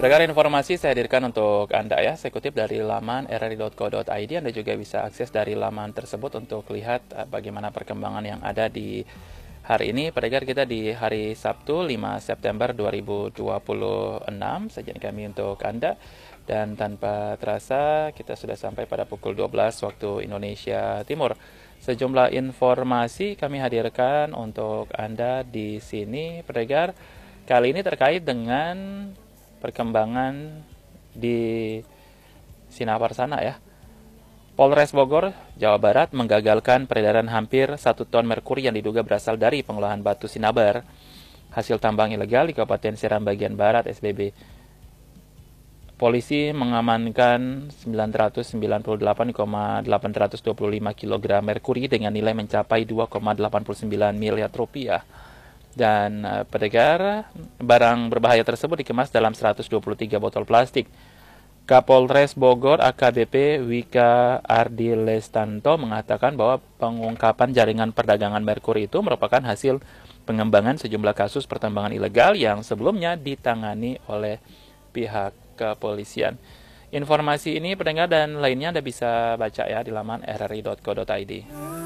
Pendengar, informasi saya hadirkan untuk Anda ya. Saya kutip dari laman rri.co.id. Anda juga bisa akses dari laman tersebut untuk lihat bagaimana perkembangan yang ada di hari ini. Pendengar, kita di hari Sabtu 5 September 2026. Sajian kami untuk Anda. Dan tanpa terasa kita sudah sampai pada pukul 12 waktu Indonesia Timur. Sejumlah informasi kami hadirkan untuk Anda di sini, pendengar. Kali ini terkait dengan perkembangan di Sinapar sana ya. Polres Bogor, Jawa Barat menggagalkan peredaran hampir 1 ton merkuri yang diduga berasal dari pengolahan batu Sinabar, hasil tambang ilegal di Kabupaten Seram bagian Barat SBB. Polisi mengamankan 998,825 kg merkuri dengan nilai mencapai 2,89 miliar rupiah. Dan pendengar, barang berbahaya tersebut dikemas dalam 123 botol plastik. Kapolres Bogor AKBP Wika Ardi Lestanto mengatakan bahwa pengungkapan jaringan perdagangan merkuri itu merupakan hasil pengembangan sejumlah kasus pertambangan ilegal yang sebelumnya ditangani oleh pihak kepolisian. Informasi ini pendengar dan lainnya Anda bisa baca ya di laman rri.co.id.